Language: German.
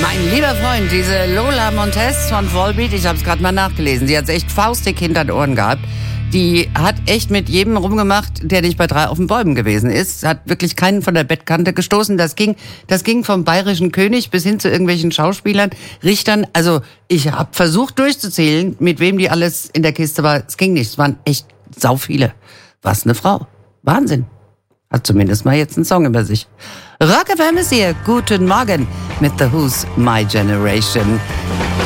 Mein lieber Freund, diese Lola Montez von Volbeat, ich habe es gerade mal nachgelesen, sie hat echt faustig hinter den Ohren gehabt. Die hat echt mit jedem rumgemacht, der nicht bei 3 auf den Bäumen gewesen ist. Hat wirklich keinen von der Bettkante gestoßen. Das ging vom bayerischen König bis hin zu irgendwelchen Schauspielern, Richtern. Also ich habe versucht durchzuzählen, mit wem die alles in der Kiste war. Es ging nicht, es waren echt sau viele. Was eine Frau. Wahnsinn. Hat zumindest mal jetzt einen Song über sich. Rock FM ist hier. Guten Morgen mit The Who's My Generation.